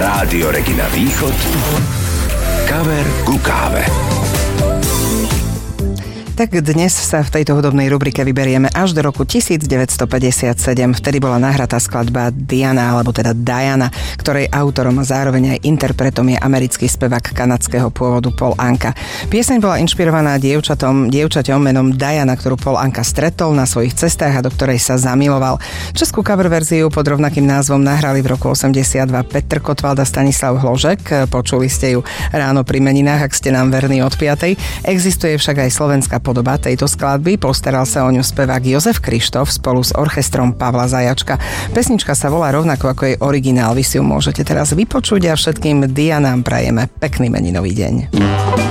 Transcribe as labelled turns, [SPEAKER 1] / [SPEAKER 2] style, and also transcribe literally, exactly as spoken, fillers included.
[SPEAKER 1] Rádio Regina Východ. Kaver ku káve.
[SPEAKER 2] Tak dnes sa v tejto hudobnej rubrike vyberieme až do roku devätnásťstopäťdesiatsedem. Vtedy bola nahratá skladba Diana, alebo teda Diana, ktorej autorom a zároveň aj interpretom je americký spevák kanadského pôvodu Paul Anka. Pieseň bola inšpirovaná dievčatom, dievčaťom menom Diana, ktorú Paul Anka stretol na svojich cestách a do ktorej sa zamiloval. Českú cover verziu pod rovnakým názvom nahrali v roku osemdesiatdva Petr Kotwald a Stanislav Hložek. Počuli ste ju ráno pri meninách, ak ste nám verní od piatej. Existuje však aj slovenská podoba tejto skladby, postaral sa o ňu spevák Jozef Krištof spolu s orchestrom Pavla Zajačka. Pesnička sa volá rovnako ako jej originál, vy si ju môžete teraz vypočuť a všetkým Dianám prajeme pekný meninový deň.